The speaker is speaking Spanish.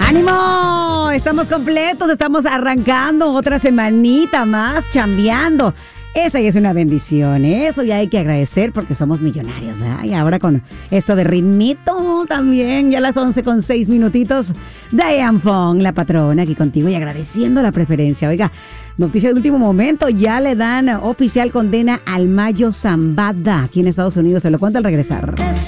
¡Ánimo! Estamos completos, estamos arrancando otra semanita más, chambeando. Esa ya es una bendición, ¿eh? Eso ya hay que agradecer porque somos millonarios, ¿verdad? Y ahora con esto de ritmito también, ya a las 11:06. Diane Fong, la patrona, aquí contigo y agradeciendo la preferencia. Oiga, noticia de último momento, ya le dan oficial condena al Mayo Zambada aquí en Estados Unidos. Se lo cuento al regresar.